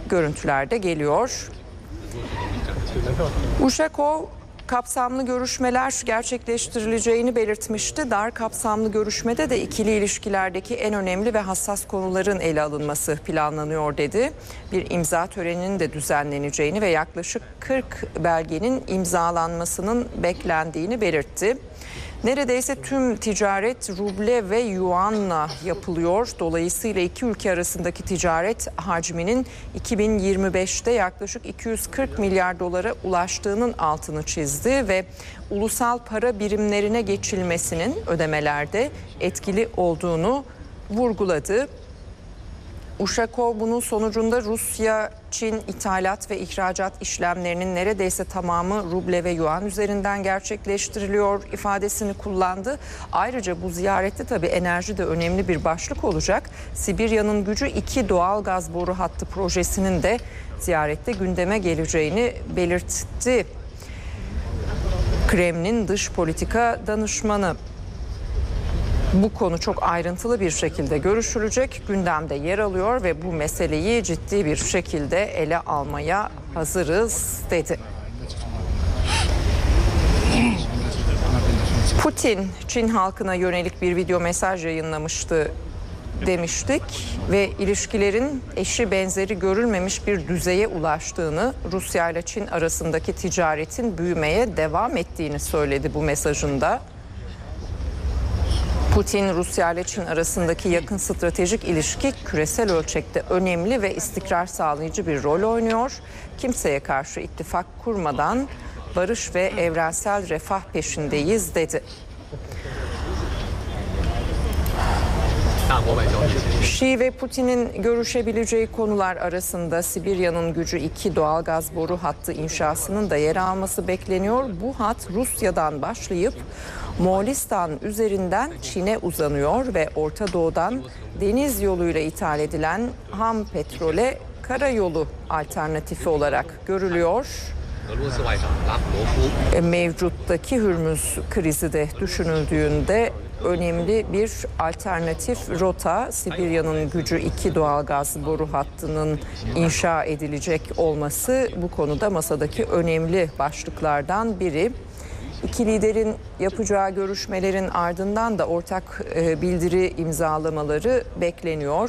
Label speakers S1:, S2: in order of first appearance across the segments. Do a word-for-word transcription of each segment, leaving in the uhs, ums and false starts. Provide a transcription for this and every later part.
S1: görüntüler de geliyor. Ushakov kapsamlı görüşmeler gerçekleştirileceğini belirtmişti. Dar kapsamlı görüşmede de ikili ilişkilerdeki en önemli ve hassas konuların ele alınması planlanıyor dedi. Bir imza töreninin de düzenleneceğini ve yaklaşık kırk belgenin imzalanmasının beklendiğini belirtti. Neredeyse tüm ticaret ruble ve yuanla yapılıyor. Dolayısıyla iki ülke arasındaki ticaret hacminin iki bin yirmi beşte yaklaşık iki yüz kırk milyar dolara ulaştığının altını çizdi ve ulusal para birimlerine geçilmesinin ödemelerde etkili olduğunu vurguladı. Ushakov bunun sonucunda Rusya, Çin ithalat ve ihracat işlemlerinin neredeyse tamamı ruble ve yuan üzerinden gerçekleştiriliyor ifadesini kullandı. Ayrıca bu ziyarette tabii enerji de önemli bir başlık olacak. Sibirya'nın Gücü iki doğal gaz boru hattı projesinin de ziyarette gündeme geleceğini belirtti. Kremlin dış politika danışmanı. Bu konu çok ayrıntılı bir şekilde görüşülecek, gündemde yer alıyor ve bu meseleyi ciddi bir şekilde ele almaya hazırız dedi. Putin, Çin halkına yönelik bir video mesaj yayınlamıştı demiştik ve ilişkilerin eşi benzeri görülmemiş bir düzeye ulaştığını, Rusya ile Çin arasındaki ticaretin büyümeye devam ettiğini söyledi bu mesajında. Putin, Rusya ile Çin arasındaki yakın stratejik ilişki küresel ölçekte önemli ve istikrar sağlayıcı bir rol oynuyor. Kimseye karşı ittifak kurmadan barış ve evrensel refah peşindeyiz dedi. Şii ve Putin'in görüşebileceği konular arasında Sibirya'nın Gücü iki doğalgaz boru hattı inşasının da yer alması bekleniyor. Bu hat Rusya'dan başlayıp Moğolistan üzerinden Çin'e uzanıyor ve Orta Doğu'dan deniz yoluyla ithal edilen ham petrole karayolu alternatifi olarak görülüyor. Mevcuttaki Hürmüz krizi de düşünüldüğünde önemli bir alternatif rota, Sibirya'nın Gücü iki doğalgaz boru hattının inşa edilecek olması bu konuda masadaki önemli başlıklardan biri. İki liderin yapacağı görüşmelerin ardından da ortak bildiri imzalamaları bekleniyor.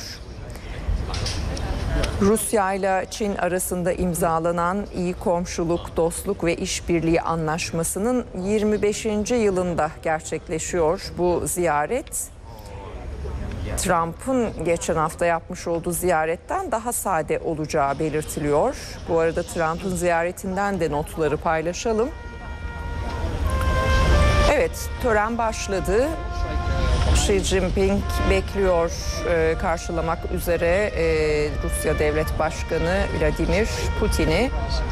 S1: Rusya ile Çin arasında imzalanan iyi komşuluk, dostluk ve işbirliği anlaşmasının yirmi beşinci yılında gerçekleşiyor bu ziyaret. Trump'ın geçen hafta yapmış olduğu ziyaretten daha sade olacağı belirtiliyor. Bu arada Trump'ın ziyaretinden de notları paylaşalım. Evet, tören başladı. Xi Jinping bekliyor e, karşılamak üzere e, Rusya Devlet Başkanı Vladimir Putin'i.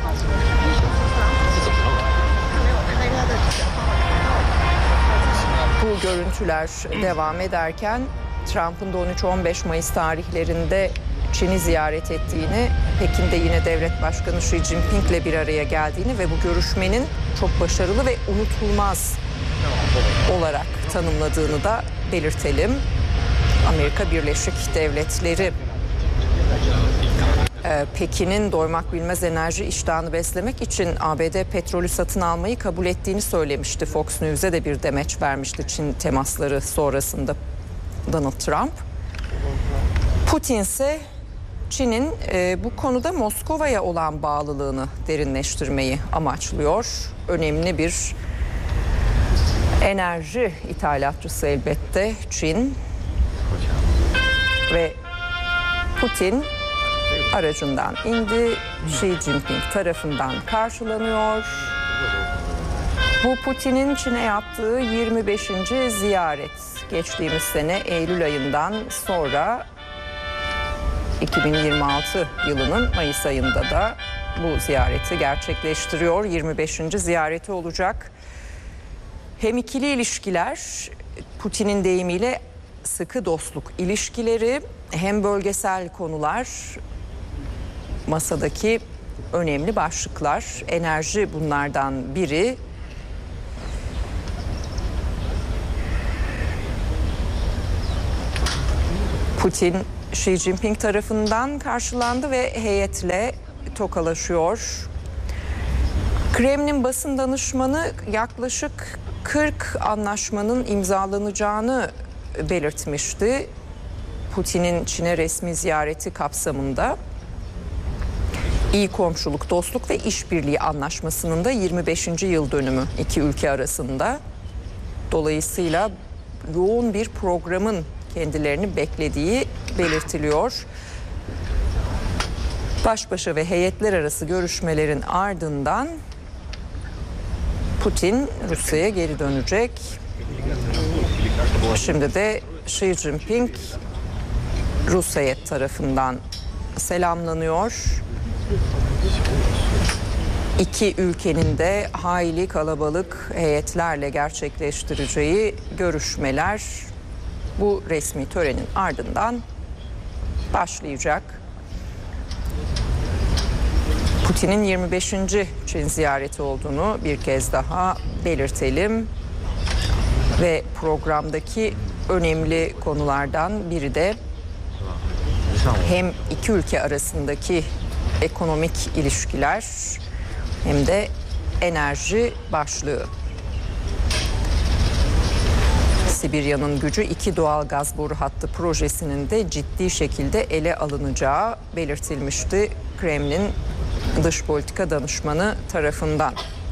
S1: Bu görüntüler devam ederken Trump'ın da on üç on beş Mayıs tarihlerinde Çin'i ziyaret ettiğini, Pekin'de yine Devlet Başkanı Xi Jinping'le bir araya geldiğini ve bu görüşmenin çok başarılı ve unutulmaz olarak tanımladığını da belirtelim. Amerika Birleşik Devletleri e, Pekin'in doymak bilmez enerji iştahını beslemek için A B D petrolü satın almayı kabul ettiğini söylemişti. Fox News'e de bir demeç vermişti Çin temasları sonrasında Donald Trump. Putin ise Çin'in e, bu konuda Moskova'ya olan bağlılığını derinleştirmeyi amaçlıyor. Önemli bir enerji ithalatçısı elbette Çin ve Putin aracından indi. Xi Jinping tarafından karşılanıyor. Bu Putin'in Çin'e yaptığı yirmi beşinci ziyaret. Geçtiğimiz sene Eylül ayından sonra iki bin yirmi altı yılının Mayıs ayında da bu ziyareti gerçekleştiriyor. yirmi beşinci ziyareti olacak. Hem ikili ilişkiler, Putin'in deyimiyle sıkı dostluk ilişkileri, hem bölgesel konular, masadaki önemli başlıklar. Enerji bunlardan biri. Putin, Xi Jinping tarafından karşılandı ve heyetle tokalaşıyor. Kremlin basın danışmanı yaklaşık kırk anlaşmanın imzalanacağını belirtmişti. Putin'in Çin'e resmi ziyareti kapsamında. İyi komşuluk, dostluk ve işbirliği anlaşmasının da yirmi beşinci yıl dönümü iki ülke arasında. Dolayısıyla yoğun bir programın kendilerini beklediği belirtiliyor. Baş başa ve heyetler arası görüşmelerin ardından Putin Rusya'ya geri dönecek. Şimdi de Xi Jinping Rus heyet tarafından selamlanıyor. İki ülkenin de hayli kalabalık heyetlerle gerçekleştireceği görüşmeler bu resmi törenin ardından başlayacak. Putin'in yirmi beşinci Çin ziyareti olduğunu bir kez daha belirtelim. Ve programdaki önemli konulardan biri de hem iki ülke arasındaki ekonomik ilişkiler hem de enerji başlığı. Sibirya'nın gücü iki doğal gaz boru hattı projesinin de ciddi şekilde ele alınacağı belirtilmişti Kremlin dış politika danışmanı tarafından.